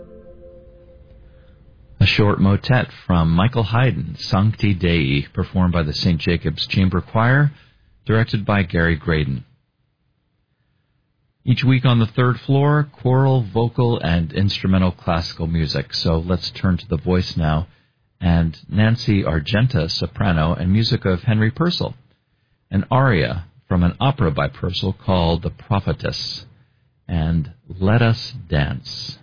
A short motet from Michael Haydn, Sancti Dei, performed by the St. Jacob's Chamber Choir, directed by Gary Graydon. Each week on the third floor, choral, vocal, and instrumental classical music. So let's turn to the voice now, and Nancy Argenta, soprano, and music of Henry Purcell, an aria from an opera by Purcell called The Prophetess, and Let Us Dance.